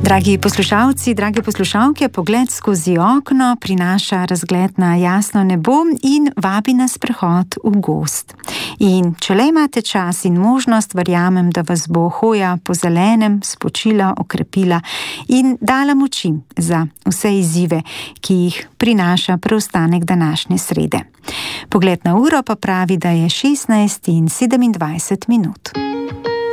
Dragi poslušalci, drage poslušalke, pogled skozi okno prinaša razgled na jasno nebo in vabi na sprehod v gozd. In če le imate čas in možnost, verjamem, da vas bo hoja po zelenem spočila, okrepila in dala moči za vse izzive, ki jih prinaša preostanek današnje srede. Pogled na uro pa pravi, da je 16:27.